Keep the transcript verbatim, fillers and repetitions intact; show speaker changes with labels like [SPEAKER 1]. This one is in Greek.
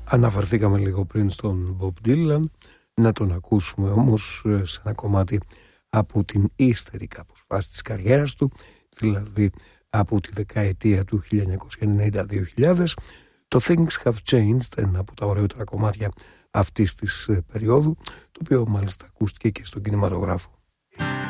[SPEAKER 1] Αναφερθήκαμε λίγο πριν στον Bob Dylan, να τον ακούσουμε όμως σε ένα κομμάτι από την ύστερη κάπως φάση της καριέρας του, δηλαδή από τη δεκαετία του χίλια εννιακόσια ενενήντα δύο χιλιάδες. Το Things Have Changed, ένα από τα ωραιότερα κομμάτια αυτής της περίοδου, το οποίο μάλιστα ακούστηκε και στον κινηματογράφο.